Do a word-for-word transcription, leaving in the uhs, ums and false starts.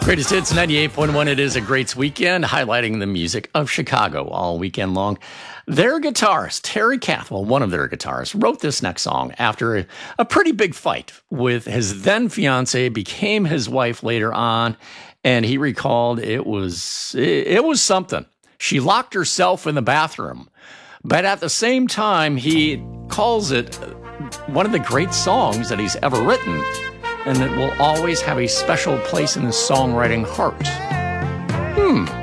Greatest Hits ninety-eight point one. It is a great weekend, highlighting the music of Chicago all weekend long. Their guitarist, Terry Cathwell, one of their guitarists, wrote this next song after a, a pretty big fight with his then fiance, became his wife later on, and he recalled it was it, it was something. She locked herself in the bathroom, but at the same time, he calls it one of the great songs that he's ever written, and it will always have a special place in his songwriting heart. Hmm.